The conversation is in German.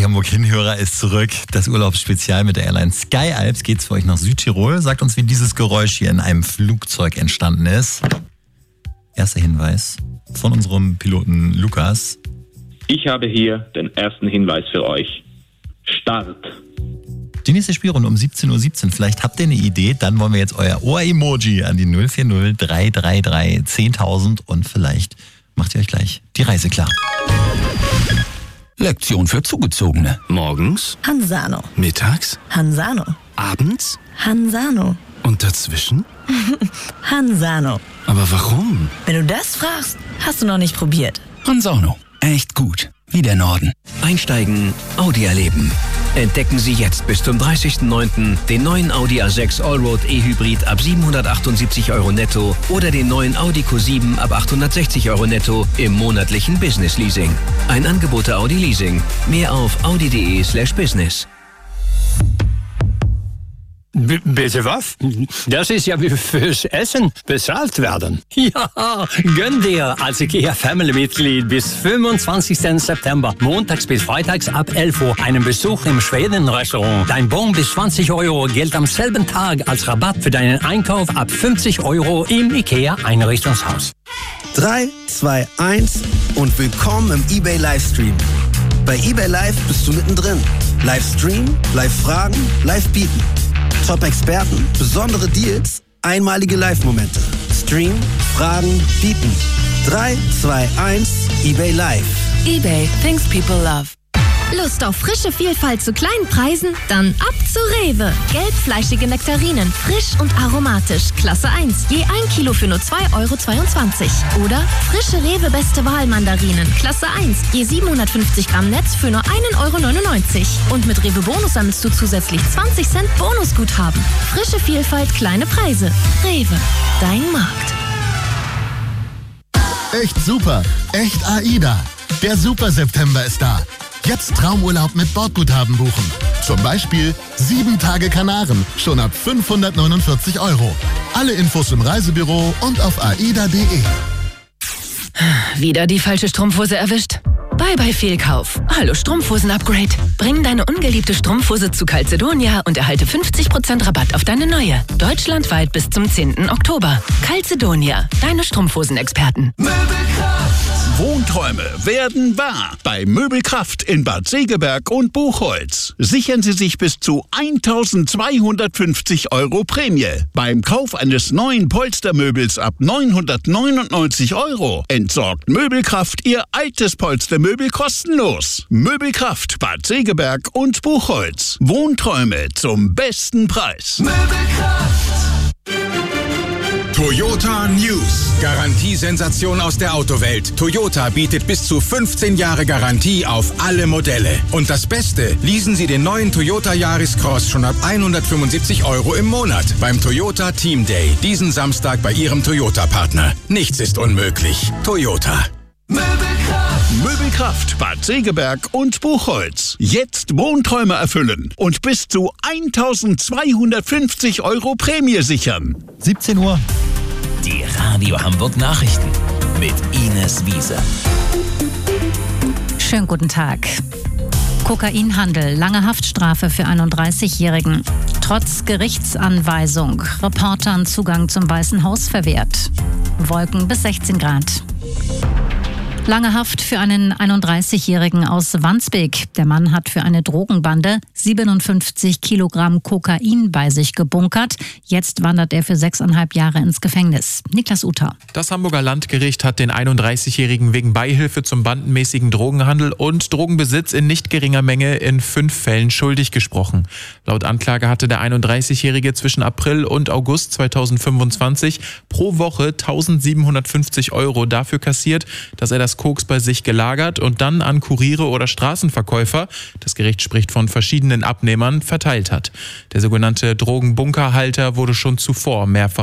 Hamburg-Hinhörer ist zurück. Das Urlaubsspezial mit der Airline Sky Alps geht's für euch nach Südtirol. Sagt uns, wie dieses Geräusch hier in einem Flugzeug entstanden ist. Erster Hinweis von unserem Piloten Lukas. Ich habe hier den ersten Hinweis für euch. Start. Die nächste Spielrunde um 17:17 Uhr. Vielleicht habt ihr eine Idee. Dann wollen wir jetzt euer Ohr-Emoji an die 040 333 10.000 und vielleicht macht ihr euch gleich die Reise klar. Lektion für Zugezogene. Morgens Hansano. Mittags Hansano. Abends Hansano. und dazwischen? Hansano. Aber warum? Wenn du das fragst, hast du noch nicht probiert. Hansano. Echt gut. Wie der Norden. Einsteigen, Audi erleben. Entdecken Sie jetzt bis zum 30.09. den neuen Audi A6 Allroad E-Hybrid ab 778 € netto oder den neuen Audi Q7 ab 860 € netto im monatlichen Business Leasing. Ein Angebot der Audi Leasing. Mehr auf audi.de/business. Bitte was? Das ist ja wie fürs Essen bezahlt werden. Ja, gönn dir als IKEA-Family-Mitglied bis 25. September, montags bis freitags ab 11 Uhr, einen Besuch im Schweden-Restaurant. Dein Bon bis 20 € gilt am selben Tag als Rabatt für deinen Einkauf ab 50 € im IKEA-Einrichtungshaus. 3, 2, 1 und willkommen im eBay Livestream. Bei eBay Live bist du mittendrin. Livestream, Live-Fragen, Live-Bieten. Top-Experten, besondere Deals, einmalige Live-Momente. Stream, Fragen, Bieten. 3, 2, 1, eBay Live. eBay, things people love. Lust auf frische Vielfalt zu kleinen Preisen? Dann ab zu Rewe. Gelbfleischige Nektarinen, frisch und aromatisch. Klasse 1, je 1 Kilo für nur 2,22 €. Oder frische Rewe Beste Wahl Mandarinen. Klasse 1, je 750 Gramm Netz für nur 1,99 €. Und mit Rewe Bonus sammelst du zusätzlich 20 Cent Bonusguthaben. Frische Vielfalt, kleine Preise. Rewe, dein Markt. Echt super, echt AIDA. Der Super September ist da. Jetzt Traumurlaub mit Bordguthaben buchen. Zum Beispiel 7 Tage Kanaren, schon ab 549 €. Alle Infos im Reisebüro und auf aida.de. Wieder die falsche Strumpfhose erwischt? Bye Fehlkauf. Hallo Strumpfhosen-Upgrade. Bring deine ungeliebte Strumpfhose zu Calzedonia und erhalte 50% Rabatt auf deine neue. Deutschlandweit bis zum 10. Oktober. Calzedonia, deine Strumpfhosen-Experten. Wohnträume werden wahr bei Möbelkraft in Bad Segeberg und Buchholz. Sichern Sie sich bis zu 1.250 € Prämie. Beim Kauf eines neuen Polstermöbels ab 999 € entsorgt Möbelkraft Ihr altes Polstermöbel kostenlos. Möbelkraft Bad Segeberg und Buchholz. Wohnträume zum besten Preis. Toyota News. Garantiesensation aus der Autowelt. Toyota bietet bis zu 15 Jahre Garantie auf alle Modelle. Und das Beste, leasen Sie den neuen Toyota Yaris Cross schon ab 175 € im Monat beim Toyota Team Day. Diesen Samstag bei Ihrem Toyota-Partner. Nichts ist unmöglich. Toyota. Möbelkraft Bad Segeberg und Buchholz. Jetzt Wohnträume erfüllen und bis zu 1.250 € Prämie sichern. 17 Uhr. Die Radio Hamburg Nachrichten mit Ines Wiese. Schönen guten Tag. Kokainhandel, lange Haftstrafe für 31-Jährigen. Trotz Gerichtsanweisung, Reportern Zugang zum Weißen Haus verwehrt. Wolken bis 16 Grad. Lange Haft für einen 31-Jährigen aus Wandsbek. Der Mann hat für eine Drogenbande 57 Kilogramm Kokain bei sich gebunkert. Jetzt wandert er für 6,5 Jahre ins Gefängnis. Niklas Uter. Das Hamburger Landgericht hat den 31-Jährigen wegen Beihilfe zum bandenmäßigen Drogenhandel und Drogenbesitz in nicht geringer Menge in 5 Fällen schuldig gesprochen. Laut Anklage hatte der 31-Jährige zwischen April und August 2025 pro Woche 1.750 € dafür kassiert, dass er das Koks bei sich gelagert und dann an Kuriere oder Straßenverkäufer, das Gericht spricht von verschiedenen Abnehmern, verteilt hat. Der sogenannte Drogenbunkerhalter wurde schon zuvor mehrfach